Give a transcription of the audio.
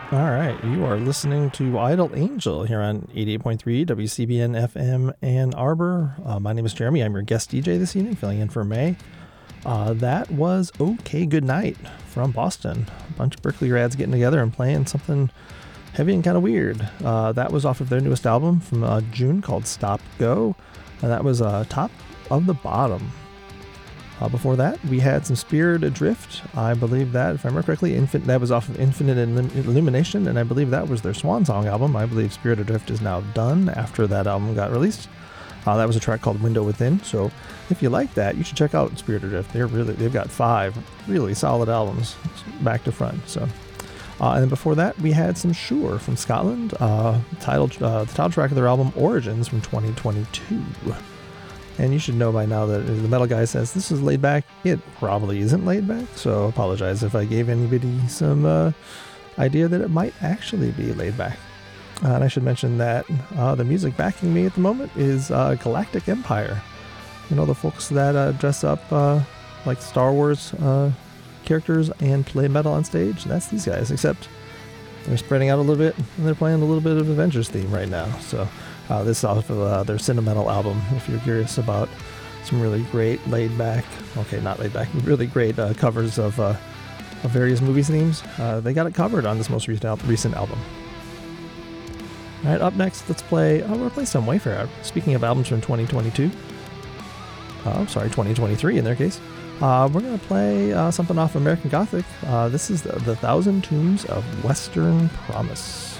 All right, you are listening to Idle Angel here on 88.3 WCBN FM Ann Arbor. My name is Jeremy. I'm your guest DJ this evening, filling in for May. That was OK Goodnight from Boston. A bunch of Berkeley grads getting together and playing something heavy and kind of weird. That was off of their newest album from June called Stop Go. And that was Top of the Bottom. Before that, we had some Spirit Adrift. I believe that, if I remember correctly, that was off of Infinite Illumination, and I believe that was their Swan Song album. I believe Spirit Adrift is now done after that album got released. That was a track called Window Within. So if you like that, you should check out Spirit Adrift. They've got 5 really solid albums back to front. So, and then before that, we had some Sure from Scotland. The title track of their album Origins from 2022. And you should know by now that the metal guy says this is laid back. It probably isn't laid back, so I apologize if I gave anybody some idea that it might actually be laid back. And I should mention that the music backing me at the moment is Galactic Empire. You know, the folks that dress up like Star Wars characters and play metal on stage. That's these guys, except they're spreading out a little bit and they're playing a little bit of Avengers theme right now. So this is off of their Cinemetal album, if you're curious about some really great really great covers of various movie themes. They got it covered on this most recent album. All right, up next, let's play, we're going to play some Wayfarer. Speaking of albums from 2022, 2023 in their case, we're going to play something off American Gothic. This is the Thousand Tombs of Western Promise.